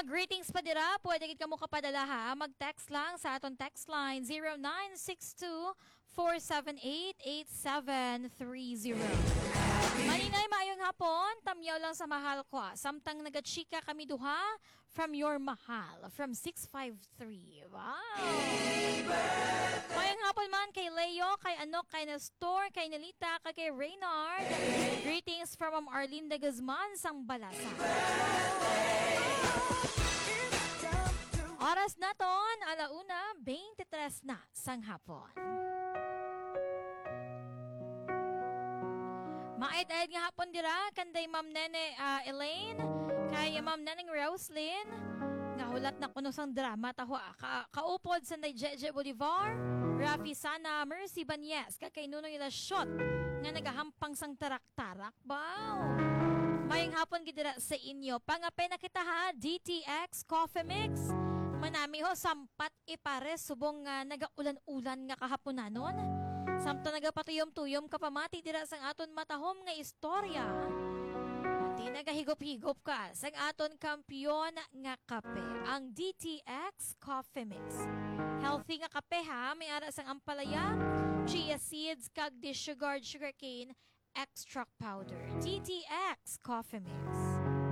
Greetings pa dira, pwede gid kamo kapadala ha. Mag-text lang sa aton text line 0962-478-8730. Maninay maayong hapon, tamyaw lang sa mahal ko. Samtang nagachika kami duha from your mahal from 653. Wow! Maayong hapon man kay Leo, kay Anok, kay Nestor, kay Nelita, kay Reynard. Greetings from Arlinda Guzman sang Balasa. Oras na ton, 1:23 na sang hapon. Maayad-ayad nga hapon dira, kanday Ma'am Nene Elaine, kay Ma'am Neneng Roslyn, nga hulat na kuno sang drama, taho kaupod sa Jeje Bolivar, Rafi Sana, Mercy Banyes, kay Nunong Ilasyot, nga nagahampang sang tarak-tarak, wow! Mayang hapon gidira sa inyo, pangape na kita ha, DTX Coffee Mix, manami ho, sampat ipares, subong nagaulan-ulan nga kahaponanon. Samtang nagapatuyom-tuyom kapamati dira sang aton matahom nga istorya. Di nagahigop-higop ka sang aton kampiyon nga kape, ang DTX Coffee Mix. Healthy nga kape ha, may ara sang ampalaya, chia seeds, kag sugarcane extract powder. DTX Coffee Mix.